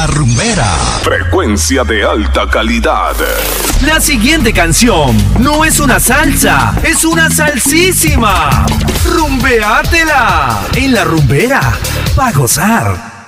Rumbera. Frecuencia de alta calidad. La siguiente canción no es una salsa, es una salsísima. Rumbeátela en La Rumbera, pa' gozar.